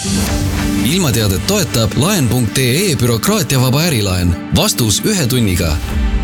Ilmateadet toetab laen.ee bürokraatiavaba ärilaen. Vastus 1 tunniga.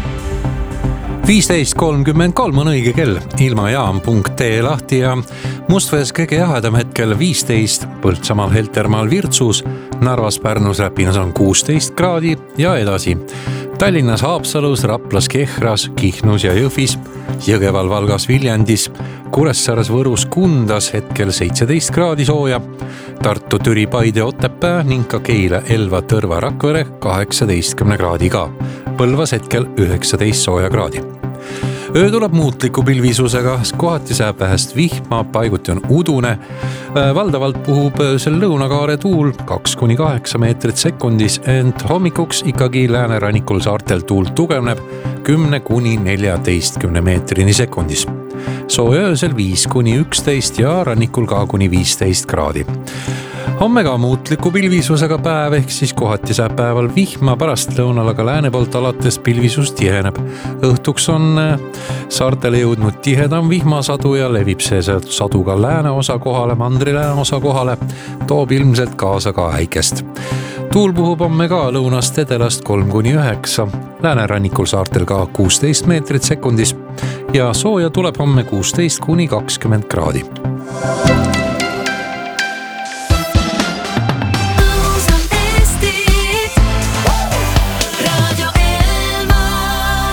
15.33 on õige kell. Ilmajaam.ee lahti ja Mustvees kõige jahedam hetkel 15, Põltsamaal, Heltermaal, Virtsus, Narvas, Pärnus, Räpinas on 16 kraadi ja edasi. Tallinnas, Haapsalus, Raplas, Kehras, Kihnus ja Jõhvis, Jõgeval, Valgas, Viljandis, Kuressaares, Võrus, Kundas hetkel 17 kraadi sooja, Tartu, Türi, Paide, Otepää ning ka Keila, Elva, Tõrva, Rakvere 18 kraadiga. Põlvas hetkel 19 sooja kraadi. Öö tuleb muutliku pilvisusega, kohati sääb vähest vihma, paiguti on udune. Valdavalt puhub öösel lõunakaare tuul 2-8 meetrit sekundis, ent hommikuks ikkagi läänerannikul saartel tuul tugevneb 10-14 meetrini sekundis. Sooja öösel 5-11 ja rannikul ka kuni 15 kraadi. Homme ka muutliku pilvisusega päev, ehk siis kohati sääb päeval vihma, pärast lõunal aga lääne poolt alates pilvisus tiheneb. Õhtuks on saartele jõudnud tihedam vihmasadu ja levib see sadu ka lääne osa kohale, mandrilääne osa kohale, toob ilmselt kaasa ka äikest. Tuul puhub homme ka lõunast edelast 3-9, läänerannikul saartel ka 16 meetrit sekundis ja sooja tuleb homme 16-20 kraadi.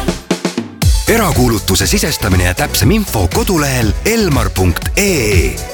Erakuulutuse sisestamine ja täpsem info kodulehel elmar.ee.